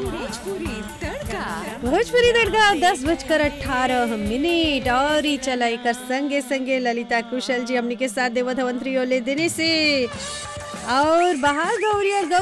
भोजपुरी तड़का। भोजपुरी तड़का 10:18 और ही चला एकर संगे संगे ललिता कुशल जी हमनी के साथ देवत हवन त्रियोले देने से और बहार गौरिया